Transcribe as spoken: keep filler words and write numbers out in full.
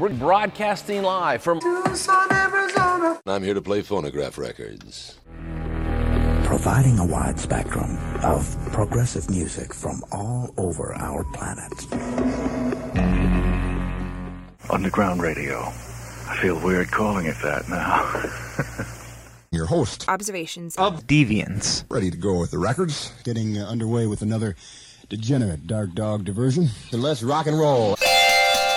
We're broadcasting live from Tucson, Arizona. I'm here to play phonograph records. Providing a wide spectrum of progressive music from all over our planet. Underground radio. I feel weird calling it that now. Your host. Observations of Deviants. Ready to go with the records. Getting uh, underway with another degenerate dark dog diversion. So let's rock and roll.